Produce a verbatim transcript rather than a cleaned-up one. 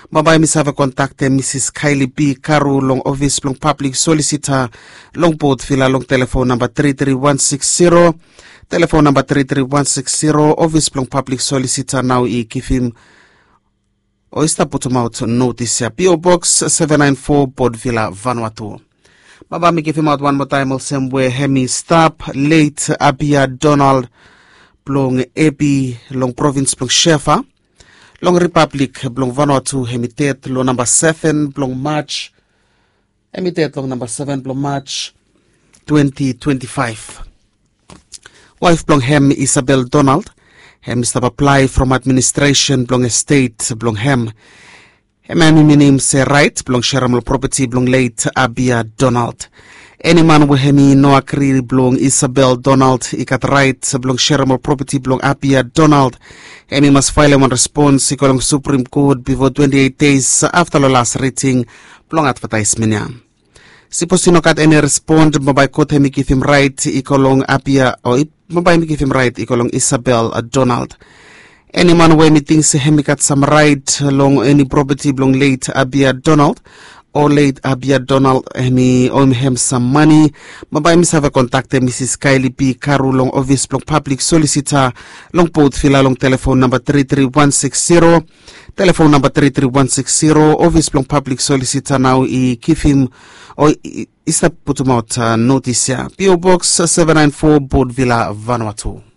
Mabay misava kontakte Missus Kylie B. Karu long office long public solicitor long boat fila long telephone number three three one six zero. Telephone number three three one six zero. Office long public solicitor now I give him o ista put him out notice ya. P O Box seven nine four Port Vila, Vanuatu. Baba me give him out one more time. Same way Hemi Stop late Abia Donald blong Ebi long province blong Shefa long Republic blong Vanuatu Hemitet long number seven blong March Hemitet long number seven blong March twenty twenty-five. Wife blong Hem Isabel Donald Hem stop apply from administration blong estate blong Hem Hem mi name say right blong shareable property blong late Abia Donald. Any man with hemi no agree blong Isabel Donald ikat right blong shareable property blong Abia Donald. Hemi must file one response ikolong Supreme Court before twenty-eight days after the last rating blong advertisement niya. Si posino kat any respond mabay court hemi give him right ikolong Abia o mabay mi give him right ikolong Isabel Donald. Any man where me thinks hemi kat some right along any property blong late Abia Donald or late Abia Donald hemi om hem some money. Mabay mis have contacted Missus Kylie B. Karu long office blong public solicitor long port fila long telephone number three three one six zero. Telephone number three three one six zero. Office blong public solicitor now I give him or is that put him out uh, notice ya. P O Box seven nine four Port Vila, Vanuatu.